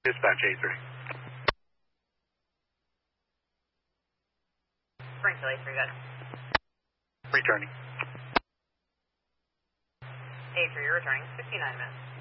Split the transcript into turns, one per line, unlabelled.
Dispatch A3.
Springfield A3, good.
Returning.
A3, you're returning. 59 minutes.